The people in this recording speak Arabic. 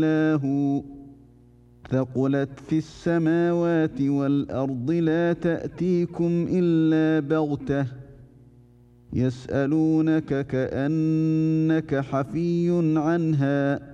هو ثقلت في السماوات والأرض لا تأتيكم إلا بغتة يسألونك كأنك حفي عنها